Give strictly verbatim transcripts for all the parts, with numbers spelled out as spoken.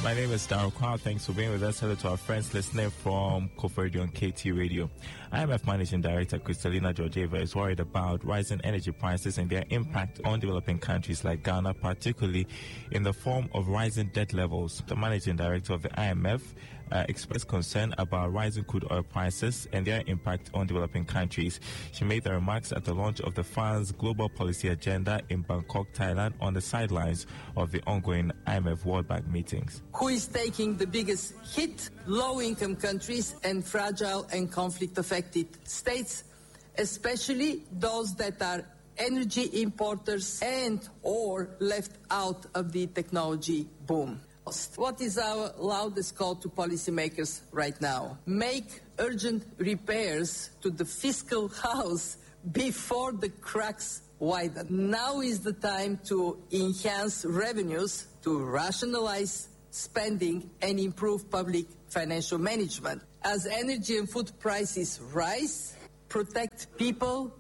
My name is Daryl Kwao. Thanks for being with us. Hello to our friends listening from Kofor Radio and K T Radio. I M F Managing Director Kristalina Georgieva is worried about rising energy prices and their impact on developing countries like Ghana, particularly in the form of rising debt levels. The Managing Director of the I M F uh, expressed concern about rising crude oil prices and their impact on developing countries. She made the remarks at the launch of the fund's global policy agenda in Bangkok, Thailand, on the sidelines of the ongoing I M F World Bank meetings. Who is taking the biggest hit? Low-income countries and fragile and conflict-affected states, especially those that are energy importers and or left out of the technology boom. What is our loudest call to policymakers right now? Make urgent repairs to the fiscal house before the cracks widen. Now is the time to enhance revenues, to rationalize spending and improve public financial management. As energy and food prices rise, protect people,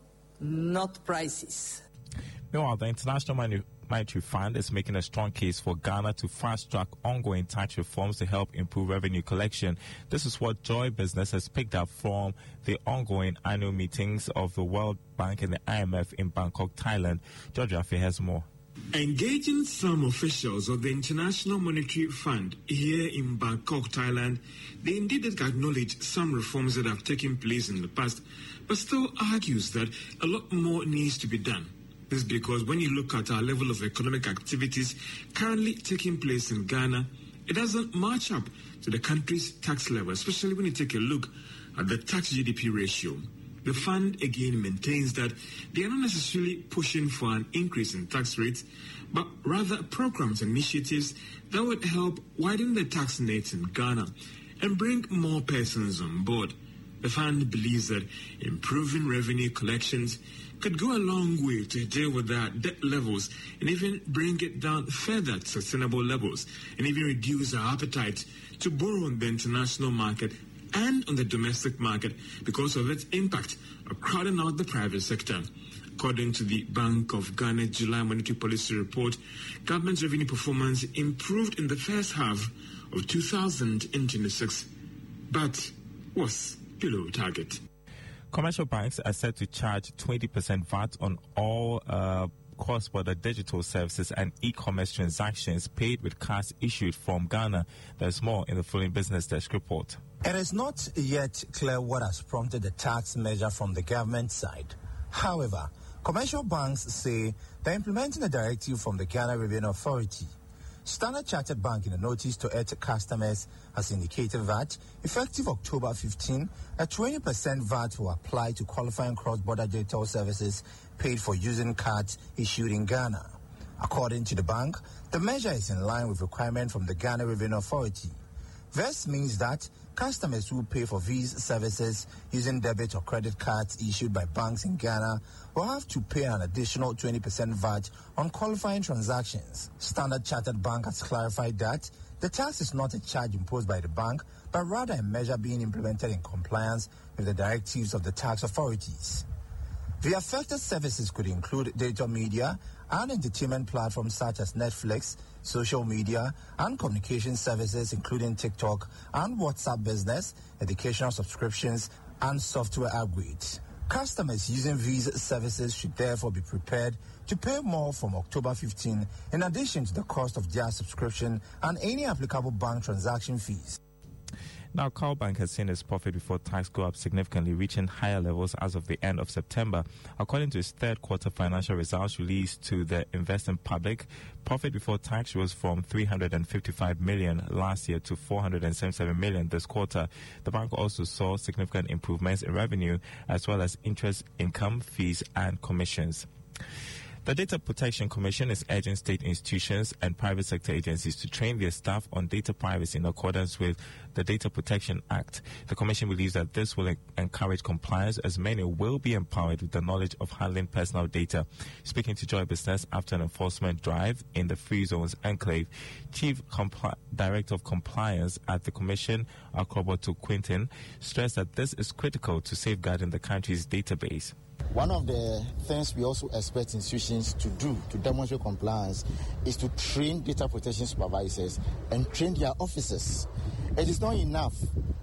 not prices. Meanwhile, the International Manu- Monetary Fund is making a strong case for Ghana to fast-track ongoing tax reforms to help improve revenue collection. This is what Joy Business has picked up from the ongoing annual meetings of the World Bank and the I M F in Bangkok, Thailand. George Rafi has more. Engaging some officials of the International Monetary Fund here in Bangkok, Thailand, they indeed acknowledge some reforms that have taken place in the past, but still argues that a lot more needs to be done. This is because when you look at our level of economic activities currently taking place in Ghana, it doesn't match up to the country's tax level, especially when you take a look at the tax G D P ratio. The fund again maintains that they are not necessarily pushing for an increase in tax rates, but rather programs and initiatives that would help widen the tax net in Ghana and bring more persons on board. The fund believes that improving revenue collections could go a long way to deal with their debt levels and even bring it down further to sustainable levels and even reduce our appetite to borrow on the international market and on the domestic market because of its impact of crowding out the private sector. According to the Bank of Ghana July Monetary Policy Report, government revenue performance improved in the first half of two thousand twenty-six, but was below target. Commercial banks are set to charge twenty percent V A T on all uh, cross-border digital services and e-commerce transactions paid with cash issued from Ghana. There's more in the following Business Desk report. It is not yet clear what has prompted the tax measure from the government side. However, commercial banks say they're implementing a directive from the Ghana Revenue Authority. Standard Chartered Bank, in a notice to its customers, has indicated that effective October fifteenth, a twenty percent V A T will apply to qualifying cross-border digital services paid for using cards issued in Ghana. According to the bank, the measure is in line with requirement from the Ghana Revenue Authority. This means that customers who pay for these services using debit or credit cards issued by banks in Ghana will have to pay an additional twenty percent V A T on qualifying transactions. Standard Chartered Bank has clarified that the tax is not a charge imposed by the bank, but rather a measure being implemented in compliance with the directives of the tax authorities. The affected services could include digital media and entertainment platforms such as Netflix, social media, and communication services including TikTok and WhatsApp Business, educational subscriptions, and software upgrades. Customers using these services should therefore be prepared to pay more from October fifteenth in addition to the cost of their subscription and any applicable bank transaction fees. Now, Cowbank has seen its profit before tax go up significantly, reaching higher levels as of the end of September. According to its third quarter financial results released to the investing public, profit before tax rose from three hundred fifty-five million dollars last year to four hundred seventy-seven million dollars this quarter. The bank also saw significant improvements in revenue as well as interest income, fees, and commissions. The Data Protection Commission is urging state institutions and private sector agencies to train their staff on data privacy in accordance with the Data Protection Act. The Commission believes that this will encourage compliance as many will be empowered with the knowledge of handling personal data. Speaking to Joy Business after an enforcement drive in the Free Zones Enclave, Chief Compli- Director of Compliance at the Commission, Akroboto Quintin, stressed that this is critical to safeguarding the country's database. One of the things we also expect institutions to do to demonstrate compliance is to train data protection supervisors and train their officers. It is not enough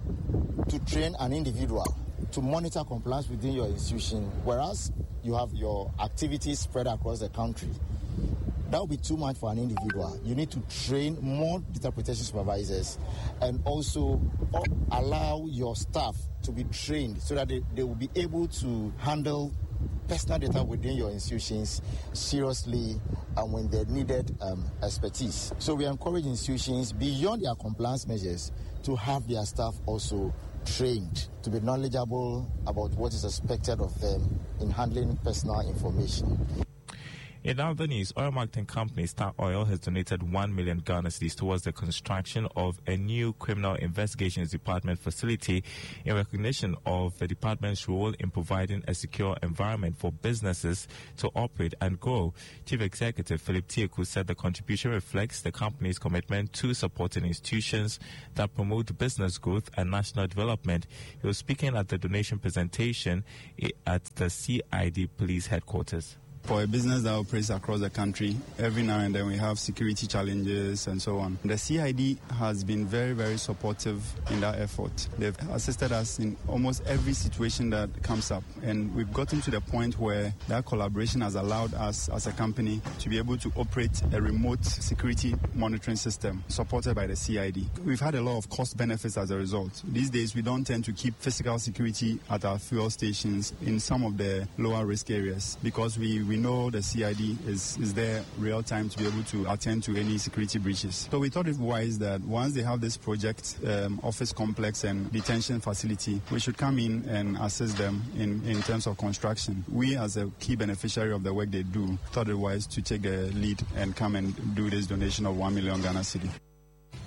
to train an individual to monitor compliance within your institution, whereas you have your activities spread across the country. That would be too much for an individual. You need to train more data protection supervisors and also allow your staff to be trained so that they, they will be able to handle personal data within your institutions seriously and when they needed um, expertise. So we encourage institutions beyond their compliance measures to have their staff also trained to be knowledgeable about what is expected of them in handling personal information. In other news, oil marketing company Star Oil has donated one million Ghana cedis towards the construction of a new criminal investigations department facility in recognition of the department's role in providing a secure environment for businesses to operate and grow. Chief Executive Philip Tieku said the contribution reflects the company's commitment to supporting institutions that promote business growth and national development. He was speaking at the donation presentation at the C I D Police Headquarters. For a business that operates across the country, every now and then we have security challenges and so on. The C I D has been very, very supportive in that effort. They've assisted us in almost every situation that comes up. And we've gotten to the point where that collaboration has allowed us as a company to be able to operate a remote security monitoring system supported by the C I D. We've had a lot of cost benefits as a result. These days, we don't tend to keep physical security at our fuel stations in some of the lower risk areas because we We know the C I D is, is there real time to be able to attend to any security breaches. So we thought it wise that once they have this project, um, office complex and detention facility, we should come in and assist them in, in terms of construction. We, as a key beneficiary of the work they do, thought it wise to take the lead and come and do this donation of one million Ghana cedi.